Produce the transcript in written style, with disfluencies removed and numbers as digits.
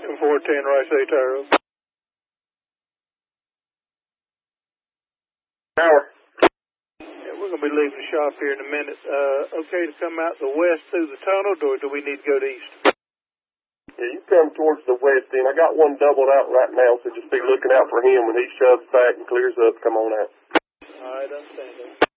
Houston 410, Rice A Tyro. Power. Yeah, we're going to be leaving the shop here in a minute. Okay to come out the west through the tunnel, or do we need to go to east? Yeah, you come towards the west end. I got one doubled out right now, so just be looking out for him. When he shoves back and clears up, come on out. All right, understand that.